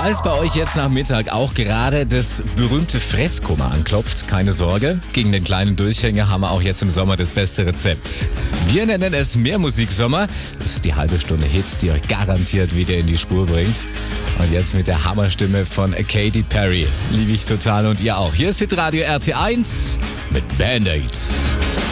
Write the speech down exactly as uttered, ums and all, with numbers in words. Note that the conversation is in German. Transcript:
Falls bei euch jetzt nach Mittag auch gerade das berühmte Fresskoma anklopft, keine Sorge. Gegen den kleinen Durchhänger haben wir auch jetzt im Sommer das beste Rezept. Wir nennen es Mehrmusiksommer. Das ist die halbe Stunde Hits, die euch garantiert wieder in die Spur bringt. Und jetzt mit der Hammerstimme von Katy Perry. Liebe ich total und ihr auch. Hier ist Hitradio R T eins mit Band-Aids.